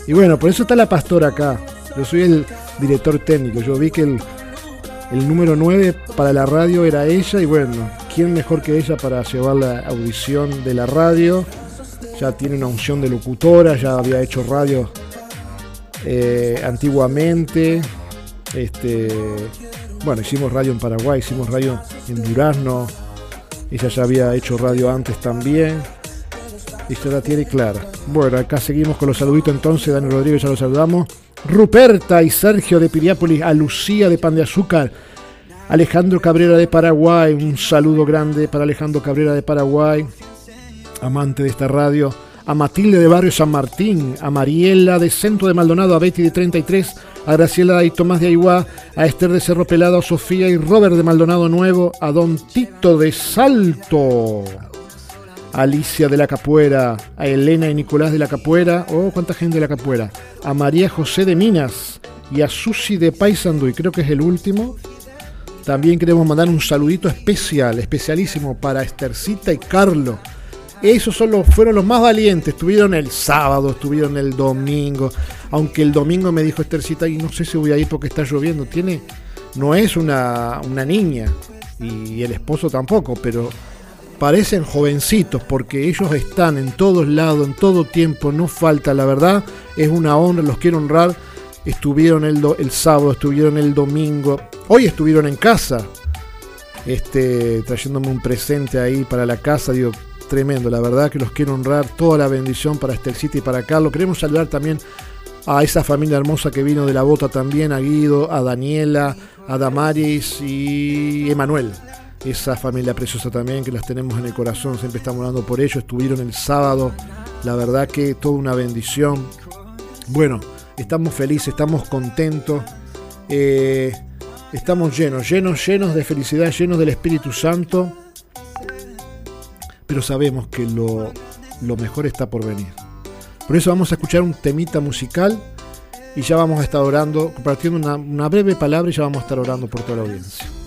Y bueno, por eso está la pastora acá. Yo soy el director técnico. Yo vi que el número 9 para la radio era ella. Y bueno, ¿quién mejor que ella para llevar la audición de la radio? Ya tiene una unción de locutora, ya había hecho radio antiguamente. Bueno, hicimos radio en Paraguay, hicimos radio en Durazno. Ella ya había hecho radio antes también. Y se la tiene clara. Bueno, acá seguimos con los saluditos entonces. Dani Rodríguez, ya lo saludamos. Ruperta y Sergio de Piriápolis, a Lucía de Pan de Azúcar, Alejandro Cabrera de Paraguay, un saludo grande para Alejandro Cabrera de Paraguay, amante de esta radio, a Matilde de Barrio San Martín, a Mariela de Centro de Maldonado, a Betty de 33, a Graciela y Tomás de Aiguá, a Esther de Cerro Pelado, a Sofía y Robert de Maldonado Nuevo, a Don Tito de Salto, a Alicia de la Capuera, a Elena y Nicolás de la Capuera, cuánta gente de la Capuera, a María José de Minas y a Susi de Paysandú, y creo que es el último. También queremos mandar un saludito especialísimo para Estercita y Carlos. Esos fueron los más valientes, estuvieron el sábado, estuvieron el domingo, aunque el domingo me dijo Estercita, y no sé si voy a ir porque está lloviendo, no es una niña, y el esposo tampoco, pero parecen jovencitos porque ellos están en todos lados, en todo tiempo, no falta, la verdad, es una honra, los quiero honrar. Estuvieron el sábado, estuvieron el domingo, hoy estuvieron en casa, trayéndome un presente ahí para la casa, digo, tremendo, la verdad que los quiero honrar, toda la bendición para Estelcita y para Carlos. Queremos saludar también a esa familia hermosa que vino de la Bota también, a Guido, a Daniela, a Damaris y Emanuel, esa familia preciosa también que las tenemos en el corazón, siempre estamos orando por ellos. Estuvieron el sábado, la verdad que toda una bendición. Bueno, estamos felices, estamos contentos, estamos llenos de felicidad, llenos del Espíritu Santo, pero sabemos que lo mejor está por venir. Por eso vamos a escuchar un temita musical y ya vamos a estar orando, compartiendo una breve palabra, y ya vamos a estar orando por toda la audiencia.